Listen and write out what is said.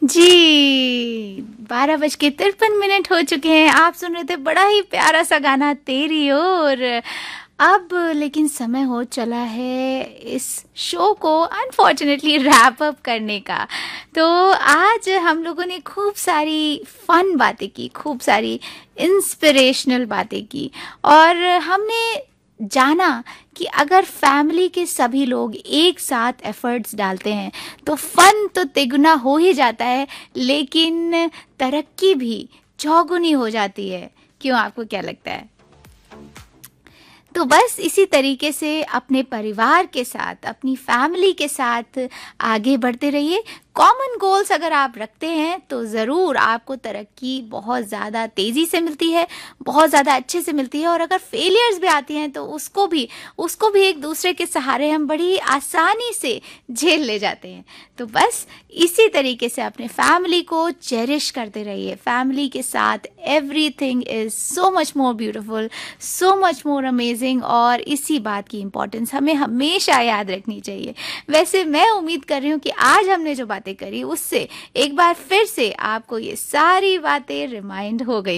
जी, 12:53 हो चुके हैं। आप सुन रहे थे बड़ा ही प्यारा सा गाना तेरी ओर। अब लेकिन समय हो चला है इस शो को अनफॉर्चुनेटली रैप अप करने का। तो आज हम लोगों ने खूब सारी फन बातें की, खूब सारी इंस्पिरेशनल बातें की और हमने जाना कि अगर फैमिली के सभी लोग एक साथ एफर्ट्स डालते हैं तो फन तो तिगुना हो ही जाता है, लेकिन तरक्की भी चौगुनी हो जाती है। क्यों, आपको क्या लगता है? तो बस इसी तरीके से अपने परिवार के साथ, अपनी फैमिली के साथ आगे बढ़ते रहिए। कॉमन गोल्स अगर आप रखते हैं तो ज़रूर आपको तरक्की बहुत ज़्यादा तेज़ी से मिलती है, बहुत ज़्यादा अच्छे से मिलती है। और अगर फेलियर्स भी आती हैं तो उसको भी एक दूसरे के सहारे हम बड़ी आसानी से झेल ले जाते हैं। तो बस इसी तरीके से अपने फैमिली को चेरिश करते रहिए। फैमिली के साथ everything is so much more beautiful, so much more amazing, और इसी बात की इम्पोर्टेंस हमें हमेशा याद रखनी चाहिए। वैसे मैं उम्मीद कर रही हूँ कि आज हमने जो बातें करी उससे एक बार फिर से आपको ये सारी बातें रिमाइंड हो गई